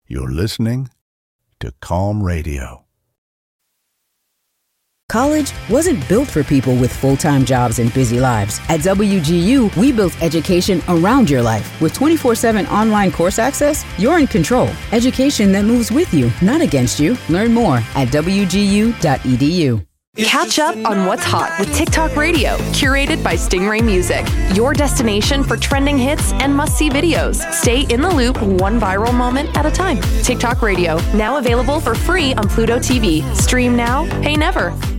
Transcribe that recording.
You're listening to Calm Radio. College wasn't built for people with full-time jobs and busy lives. At WGU, we built education around your life. With 24/7 online course access, you're in control. Education that moves with you, not against you. Learn more at wgu.edu. Catch up on what's hot with TikTok Radio, curated by Stingray Music. Your destination for trending hits and must-see videos. Stay in the loop, one viral moment at a time. TikTok Radio, now available for free on Pluto TV. Stream now, pay never.